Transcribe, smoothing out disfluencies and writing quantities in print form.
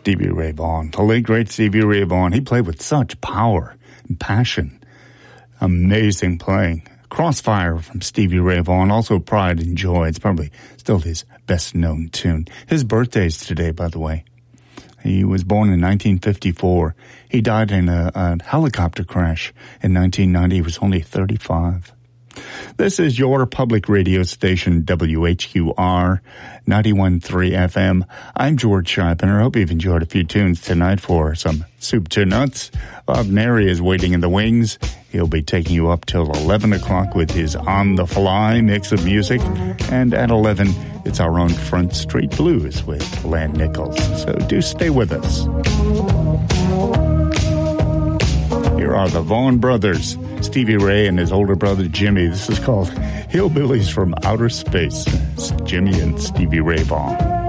Stevie Ray Vaughan, the late great Stevie Ray Vaughan. He played with such power and passion. Amazing playing. Crossfire from Stevie Ray Vaughan, also Pride and Joy. It's probably still his best known tune. His birthday's today, by the way. He was born in 1954. He died in a helicopter crash in 1990. He was only 35. This is your public radio station, WHQR 91.3 FM. I'm George Scheibner. I hope you've enjoyed a few tunes tonight for some soup to nuts. Bob Neri is waiting in the wings. He'll be taking you up till 11 o'clock with his on-the-fly mix of music. And at 11, it's our own Front Street Blues with Len Nichols. So do stay with us. Here are the Vaughan brothers, Stevie Ray and his older brother Jimmy. This is called Hillbillies from Outer Space. It's Jimmy and Stevie Ray Vaughan.